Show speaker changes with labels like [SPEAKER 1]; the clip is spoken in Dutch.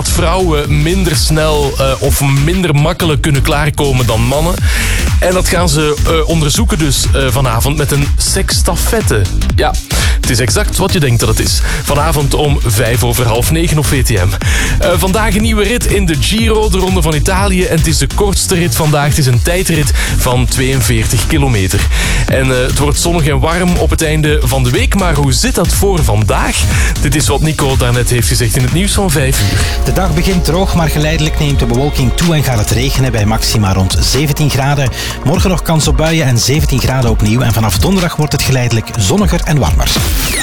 [SPEAKER 1] dat vrouwen minder snel of minder makkelijk kunnen klaarkomen dan mannen. En dat gaan ze onderzoeken dus vanavond met een seksstafette. Ja, het is exact wat je denkt dat het is. Vanavond om 9:05 op VTM. Vandaag een nieuwe rit in de Giro, de Ronde van Italië. En het is de kortste rit vandaag. Het is een tijdrit van 42 kilometer. En het wordt zonnig en warm op het einde van de week. Maar hoe zit dat voor vandaag? Dit is wat Nico daarnet heeft gezegd in het nieuws van 5 uur.
[SPEAKER 2] De dag begint droog, maar geleidelijk neemt de bewolking toe en gaat het regenen bij maxima rond 17 graden. Morgen nog kans op buien en 17 graden opnieuw. En vanaf donderdag wordt het geleidelijk zonniger en warmer.